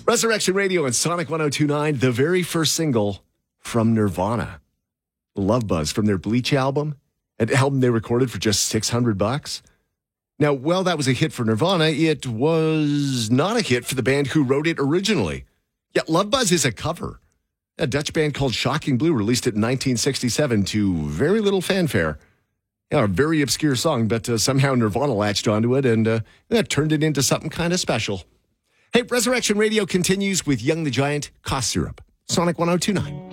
Resurrection Radio and Sonic 102.9, the very first single from Nirvana. Love Buzz from their Bleach album, an album they recorded for just $600. Now, while that was a hit for Nirvana, it was not a hit for the band who wrote it originally. Yet Love Buzz is a cover. A Dutch band called Shocking Blue released it in 1967 to very little fanfare. A very obscure song, but somehow Nirvana latched onto it and that turned it into something kind of special. Hey, Resurrection Radio continues with Young the Giant, Cough Syrup, Sonic 102.9.